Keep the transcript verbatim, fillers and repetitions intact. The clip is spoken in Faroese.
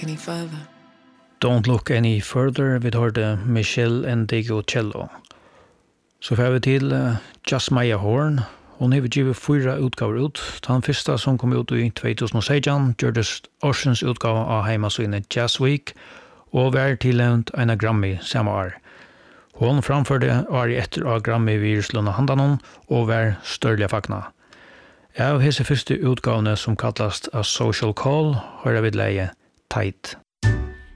any further. Don't look any further, vi hørte Michelle Endigo-Cello. Så får vi til uh, Just Maya Horn. Hon har givet fyra utgaver ut. Den første som kom ut i tjugo sexton gjordes årsens utgave av heimasøyne Jazz Week og var tilnevnt en Grammy samme år. Hon framførte året etter av Grammy-viruslån av handanon og var større fakna. Av hese første utgavene som kallast A Social Call har jeg vidt leie Tight.